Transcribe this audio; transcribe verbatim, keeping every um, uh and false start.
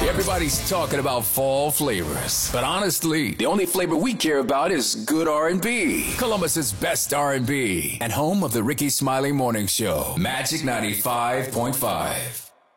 Everybody's talking about fall flavors. But honestly, the only flavor we care about is good R and B. Columbus's best R and B. And home of the Ricky Smiley Morning Show. Magic ninety-five point five.